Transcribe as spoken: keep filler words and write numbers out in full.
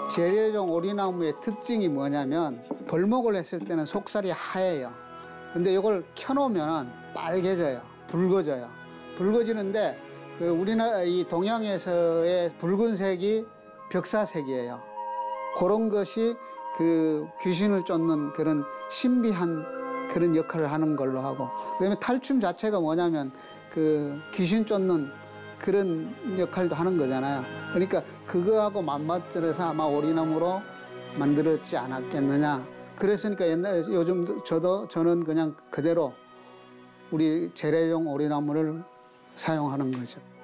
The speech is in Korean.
재래종 오리나무의 특징이 뭐냐면 벌목을 했을 때는 속살이 하얘요. 근데 이걸 켜놓으면 빨개져요. 붉어져요. 붉어지는데 그 우리나라 이 동양에서의 붉은색이 벽사색이에요. 그런 것이 그 귀신을 쫓는 그런 신비한 그런 역할을 하는 걸로 하고, 그다음에 탈춤 자체가 뭐냐면 그 귀신 쫓는 그런 역할도 하는 거잖아요. 그러니까 그거하고 맞맞춰서 아마 오리나무로 만들었지 않았겠느냐. 그랬으니까 옛날 요즘 저도 저는 그냥 그대로 우리 재래종 오리나무를 사용하는 거죠.